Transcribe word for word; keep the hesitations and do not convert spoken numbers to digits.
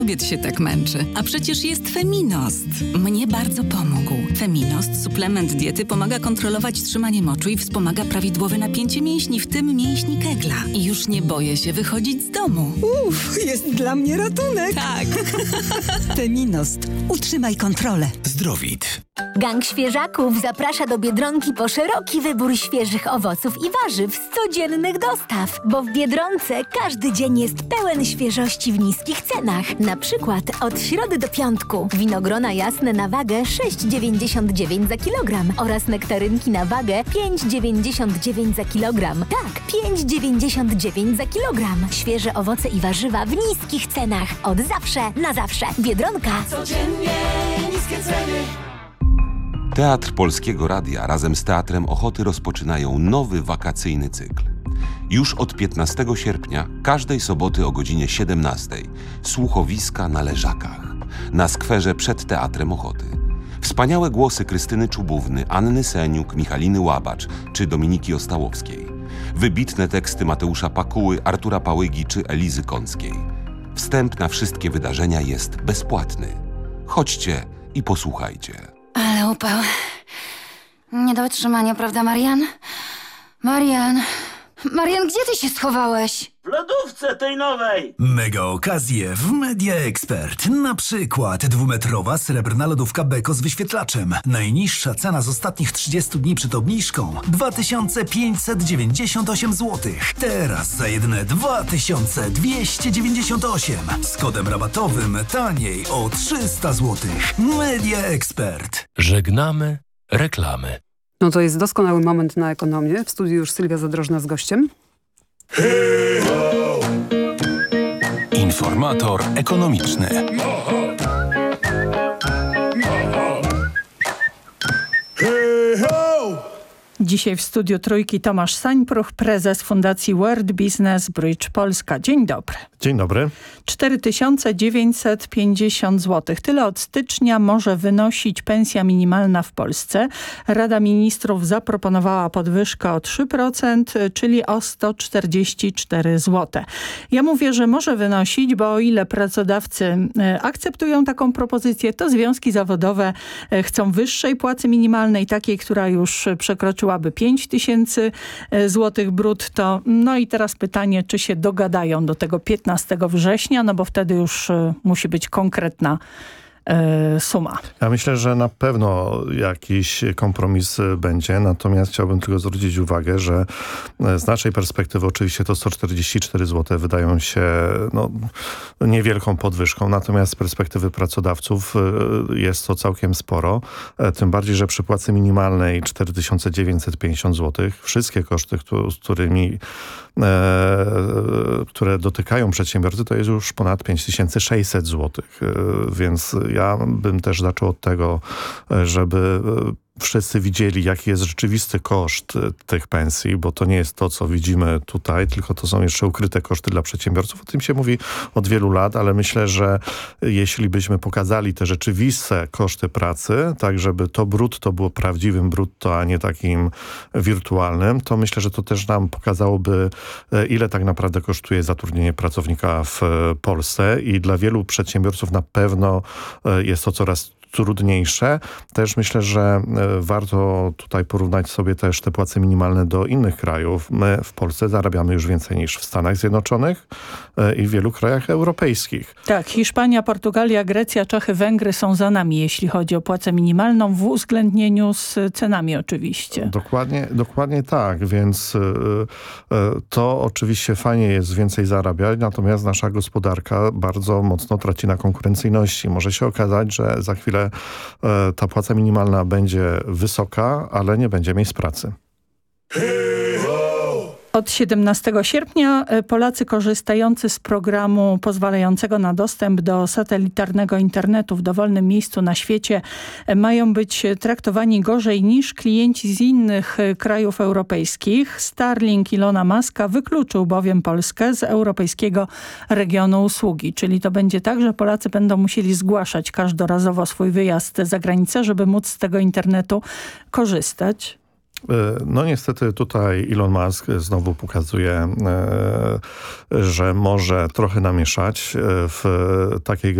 Kobiet się tak męczy. A przecież jest Feminost. Mnie bardzo pomógł. Feminost, suplement diety, pomaga kontrolować trzymanie moczu i wspomaga prawidłowe napięcie mięśni, w tym mięśni Kegla. I już nie boję się wychodzić z domu. Uff, jest dla mnie ratunek. Tak. Feminost. Utrzymaj kontrolę. Zdrowit. Gang Świeżaków zaprasza do Biedronki po szeroki wybór świeżych owoców i warzyw z codziennych dostaw. Bo w Biedronce każdy dzień jest pełen świeżości w niskich cenach. Na przykład od środy do piątku winogrona jasne na wagę sześć dziewięćdziesiąt dziewięć za kilogram oraz nektarynki na wagę pięć dziewięćdziesiąt dziewięć za kilogram. Tak, pięć dziewięćdziesiąt dziewięć za kilogram. Świeże owoce i warzywa w niskich cenach. Od zawsze na zawsze. Biedronka. Codziennie niskie ceny. Teatr Polskiego Radia razem z Teatrem Ochoty rozpoczynają nowy wakacyjny cykl. Już od piętnastego sierpnia, każdej soboty o godzinie siedemnastej, słuchowiska na Leżakach, na skwerze przed Teatrem Ochoty. Wspaniałe głosy Krystyny Czubówny, Anny Seniuk, Michaliny Łabacz czy Dominiki Ostałowskiej. Wybitne teksty Mateusza Pakuły, Artura Pałygi czy Elizy Kąckiej. Wstęp na wszystkie wydarzenia jest bezpłatny. Chodźcie i posłuchajcie. Ale upał. Nie do wytrzymania, prawda, Marian? Marian... Marian, gdzie ty się schowałeś? W lodówce tej nowej! Mega okazje w Media Expert. Na przykład dwumetrowa srebrna lodówka Beko z wyświetlaczem. Najniższa cena z ostatnich trzydziestu dni przed obniżką dwa tysiące pięćset dziewięćdziesiąt osiem złotych. Teraz za jedyne dwa tysiące dwieście dziewięćdziesiąt osiem. Z kodem rabatowym taniej o trzysta złotych. Media Expert. Żegnamy reklamy. No to jest doskonały moment na ekonomię. W studiu już Sylwia Zadrożna z gościem. Informator ekonomiczny. Dzisiaj w studiu Trójki Tomasz Sańpruch, prezes Fundacji World Business Bridge Polska. Dzień dobry. Dzień dobry. cztery tysiące dziewięćset pięćdziesiąt złotych. Tyle od stycznia może wynosić pensja minimalna w Polsce. Rada Ministrów zaproponowała podwyżkę o trzy procent, czyli o sto czterdzieści cztery złote. Ja mówię, że może wynosić, bo o ile pracodawcy akceptują taką propozycję, to związki zawodowe chcą wyższej płacy minimalnej, takiej, która już przekroczyła pięć tysięcy złotych brutto. No i teraz pytanie, czy się dogadają do tego piętnastego września, no bo wtedy już y, musi być konkretna y, suma. Ja myślę, że na pewno jakiś kompromis będzie, natomiast chciałbym tylko zwrócić uwagę, że z naszej perspektywy oczywiście to sto czterdzieści cztery złote wydają się no, niewielką podwyżką, natomiast z perspektywy pracodawców jest to całkiem sporo. Tym bardziej, że przy płacy minimalnej cztery tysiące dziewięćset pięćdziesiąt złotych wszystkie koszty, z którymi E, które dotykają przedsiębiorcy, to jest już ponad pięć tysięcy sześćset złotych. E, więc ja bym też zaczął od tego, żeby wszyscy widzieli, jaki jest rzeczywisty koszt tych pensji, bo to nie jest to, co widzimy tutaj, tylko to są jeszcze ukryte koszty dla przedsiębiorców. O tym się mówi od wielu lat, ale myślę, że jeśli byśmy pokazali te rzeczywiste koszty pracy, tak żeby to brutto było prawdziwym brutto, a nie takim wirtualnym, to myślę, że to też nam pokazałoby, ile tak naprawdę kosztuje zatrudnienie pracownika w Polsce i dla wielu przedsiębiorców na pewno jest to coraz trudniejsze. Też myślę, że warto tutaj porównać sobie też te płace minimalne do innych krajów. My w Polsce zarabiamy już więcej niż w Stanach Zjednoczonych i w wielu krajach europejskich. Tak, Hiszpania, Portugalia, Grecja, Czechy, Węgry są za nami, jeśli chodzi o płacę minimalną, w uwzględnieniu z cenami oczywiście. Dokładnie, dokładnie tak, więc to oczywiście fajnie jest więcej zarabiać, natomiast nasza gospodarka bardzo mocno traci na konkurencyjności. Może się okazać, że za chwilę ta płaca minimalna będzie wysoka, ale nie będzie miejsc pracy. Od siedemnastego sierpnia Polacy korzystający z programu pozwalającego na dostęp do satelitarnego internetu w dowolnym miejscu na świecie mają być traktowani gorzej niż klienci z innych krajów europejskich. Starlink Ilona Muska wykluczył bowiem Polskę z europejskiego regionu usługi. Czyli to będzie tak, że Polacy będą musieli zgłaszać każdorazowo swój wyjazd za granicę, żeby móc z tego internetu korzystać. No niestety tutaj Elon Musk znowu pokazuje, że może trochę namieszać w takiej